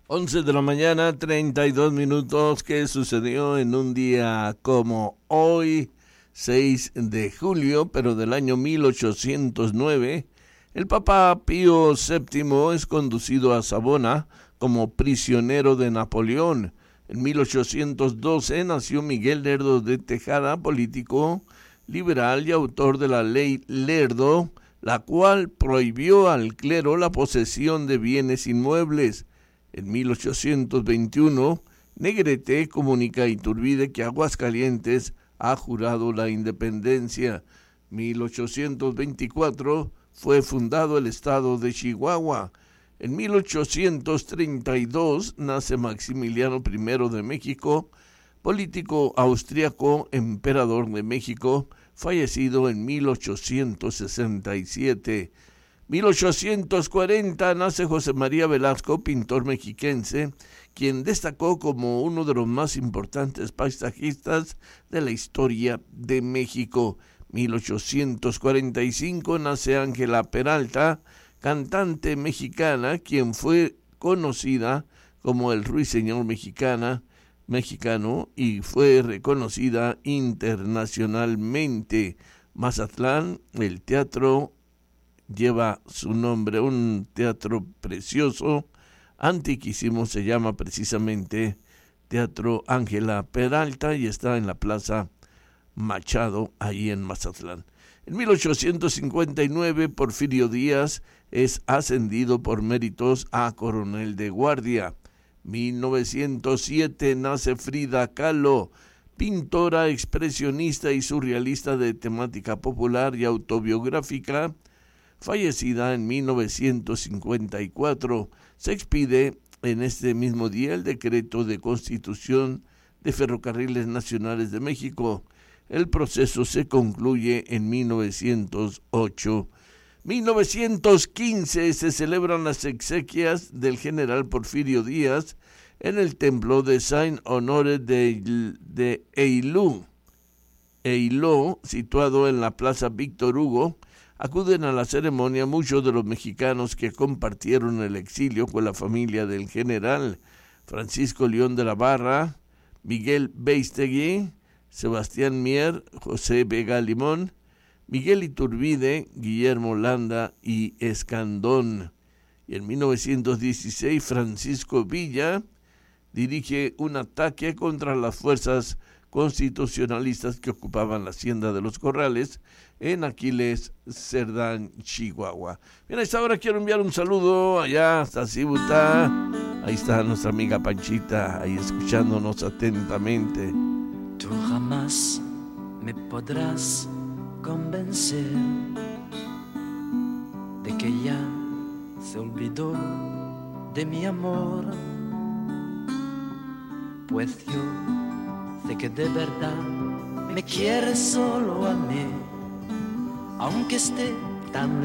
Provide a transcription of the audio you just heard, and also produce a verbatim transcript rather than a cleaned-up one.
once de la mañana, treinta y dos minutos. ¿Qué sucedió en un día como hoy, seis de julio, pero del año mil ochocientos nueve? El Papa Pío séptimo es conducido a Savona como prisionero de Napoleón. En mil ochocientos doce nació Miguel Lerdo de Tejada, político liberal y autor de la Ley Lerdo, la cual prohibió al clero la posesión de bienes inmuebles. En mil ochocientos veintiuno, Negrete comunica a Iturbide que Aguascalientes ha jurado la independencia. mil ochocientos veinticuatro fue fundado el estado de Chihuahua. En mil ochocientos treinta y dos nace Maximiliano primero de México, político austriaco, emperador de México, fallecido en mil ochocientos sesenta y siete. mil ochocientos cuarenta nace José María Velasco, pintor mexiquense, quien destacó como uno de los más importantes paisajistas de la historia de México. mil ochocientos cuarenta y cinco nace Ángela Peralta, cantante mexicana, quien fue conocida como el Ruiseñor mexicana, mexicano y fue reconocida internacionalmente. Mazatlán, el teatro lleva su nombre, un teatro precioso, antiquísimo, se llama precisamente Teatro Ángela Peralta y está en la Plaza Machado, ahí en Mazatlán. En mil ochocientos cincuenta y nueve, Porfirio Díaz es ascendido por méritos a coronel de guardia. mil novecientos siete nace Frida Kahlo, pintora expresionista y surrealista de temática popular y autobiográfica, fallecida en mil novecientos cincuenta y cuatro. Se expide en este mismo día el decreto de constitución de Ferrocarriles Nacionales de México. El proceso se concluye en mil novecientos ocho. mil novecientos quince se celebran las exequias del general Porfirio Díaz en el templo de Saint-Honoré de, de Eiló, Eiló, situado en la Plaza Víctor Hugo. Acuden a la ceremonia muchos de los mexicanos que compartieron el exilio con la familia del general: Francisco León de la Barra, Miguel Beistegui, Sebastián Mier, José Vega Limón, Miguel Iturbide, Guillermo Landa y Escandón. Y en mil novecientos dieciséis, Francisco Villa dirige un ataque contra las fuerzas constitucionalistas que ocupaban la hacienda de los Corrales en Aquiles Cerdán, Chihuahua. Bien, a esta hora quiero enviar un saludo allá hasta Cibuta. Ahí está nuestra amiga Panchita, ahí escuchándonos atentamente. Tú jamás me podrás convencer de que ya se olvidó de mi amor, pues yo sé que de verdad me quieres solo a mí, aunque esté tan